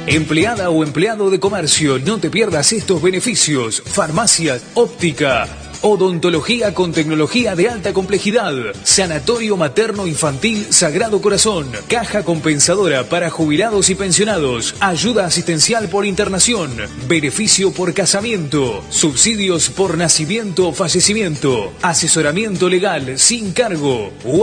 Empleada o empleado de comercio, no te pierdas estos beneficios. Farmacia, óptica, odontología con tecnología de alta complejidad, sanatorio materno-infantil Sagrado Corazón, caja compensadora para jubilados y pensionados, ayuda asistencial por internación, beneficio por casamiento, subsidios por nacimiento o fallecimiento, asesoramiento legal sin cargo.